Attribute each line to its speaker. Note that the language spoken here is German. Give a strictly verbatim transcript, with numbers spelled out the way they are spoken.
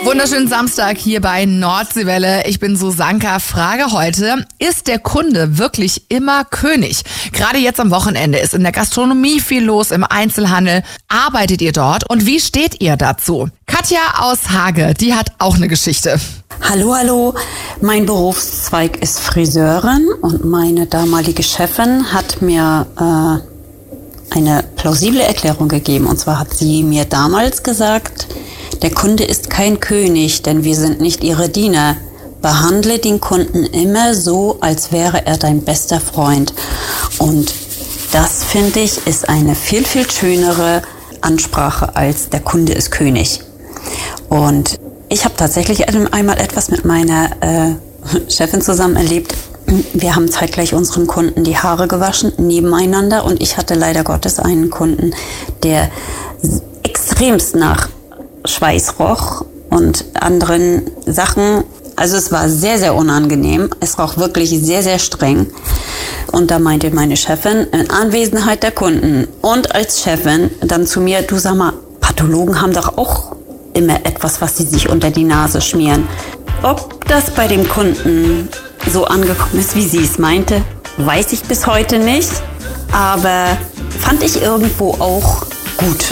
Speaker 1: Wunderschönen Samstag hier bei Nordseewelle. Ich bin Susanka. Frage heute, ist der Kunde wirklich immer König? Gerade jetzt am Wochenende ist in der Gastronomie viel los, im Einzelhandel. Arbeitet ihr dort und wie steht ihr dazu? Katja aus Hage, die hat auch eine Geschichte.
Speaker 2: Hallo, hallo. Mein Berufszweig ist Friseurin und meine damalige Chefin hat mir äh, eine plausible Erklärung gegeben. Und zwar hat sie mir damals gesagt, der Kunde ist kein König, denn wir sind nicht ihre Diener. Behandle den Kunden immer so, als wäre er dein bester Freund. Und das, finde ich, ist eine viel, viel schönere Ansprache als der Kunde ist König. Und ich habe tatsächlich einmal etwas mit meiner äh, Chefin zusammen erlebt. Wir haben zeitgleich unseren Kunden die Haare gewaschen, nebeneinander. Und ich hatte leider Gottes einen Kunden, der extremst nach Schweiß roch und anderen Sachen. Also es war sehr, sehr unangenehm. Es roch wirklich sehr, sehr streng. Und da meinte meine Chefin in Anwesenheit der Kunden und als Chefin dann zu mir, du sag mal, Pathologen haben doch auch immer etwas, was sie sich unter die Nase schmieren. Ob das bei dem Kunden so angekommen ist, wie sie es meinte, weiß ich bis heute nicht. Aber fand ich irgendwo auch gut.